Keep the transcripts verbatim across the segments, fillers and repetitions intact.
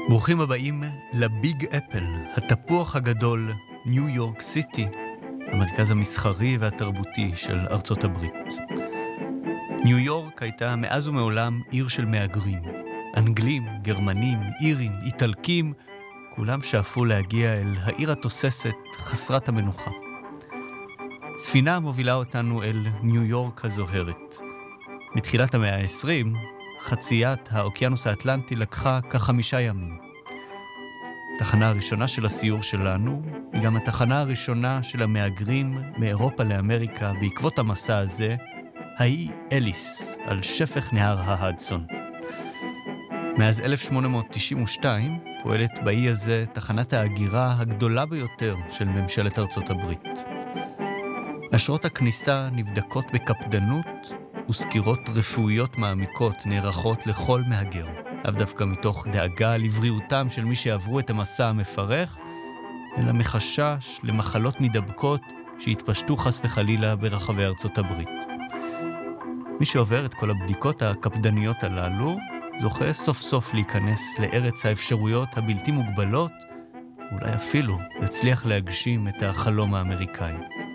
ברוכים הבאים לביג אפל, התפוח הגדול, ניו יורק סיטי, המרכז המסחרי והתרבותי של ארצות הברית. ניו יורק הייתה מאז ומעולם עיר של מהגרים. אנגלים, גרמנים, אירים, איטלקים, כולם שאפו להגיע אל העיר התוססת חסרת המנוחה. ספינה מובילה אותנו אל ניו יורק הזוהרת. מתחילת המאה ה-עשרים, חציית האוקיינוס האטלנטי לקחה כחמישה ימים. התחנה הראשונה של הסיור שלנו היא גם התחנה הראשונה של המהגרים מאירופה לאמריקה בעקבות המסע הזה, האי אליס, על שפך נהר ההדסון. מאז אלף שמונה מאות תשעים ושתיים פועלת באי הזה תחנת ההגירה הגדולה ביותר של ממשלת ארצות הברית. אשרות הכניסה נבדקות בקפדנות, וסקירות רפואיות מעמיקות נערכות לכל מהגר, אף דווקא מתוך דאגה לבריאותם של מי שעברו את המסע המפרך, אלא מחשש למחלות מדבקות שהתפשטו חס וחלילה ברחבי ארצות הברית. מי שעובר את כל הבדיקות הקפדניות הללו, זוכה סוף סוף להיכנס לארץ האפשרויות הבלתי מוגבלות, ואולי אפילו יצליח להגשים את החלום האמריקאי.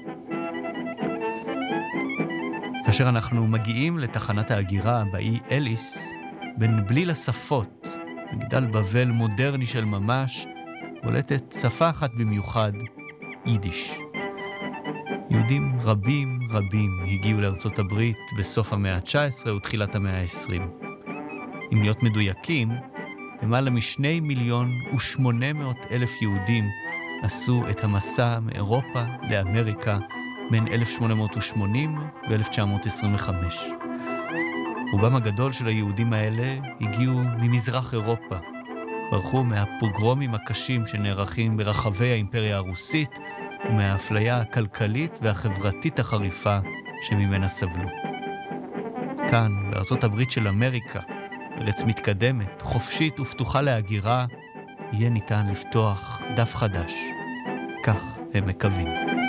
כאשר אנחנו מגיעים לתחנת ההגירה באי אליס, בין בליל השפות, מגדל בבל מודרני של ממש, בולטת שפה אחת במיוחד, יידיש. יהודים רבים רבים הגיעו לארצות הברית בסוף המאה ה-תשע עשרה ותחילת המאה ה-עשרים. אם להיות מדויקים, למעלה משני מיליון ושמונה מאות אלף יהודים עשו את המסע מאירופה לאמריקה בין אלף שמונה מאות ושמונים ו-אלף תשע מאות עשרים וחמש. רובם הגדול של היהודים האלה הגיעו ממזרח אירופה, ברחו מהפוגרומים הקשים שנערכים ברחבי האימפריה הרוסית, ומהאפליה הכלכלית והחברתית החריפה שממנה סבלו. כאן, בארצות הברית של אמריקה, ארץ מתקדמת, חופשית ופתוחה להגירה, יהיה ניתן לפתוח דף חדש. כך הם מקווים.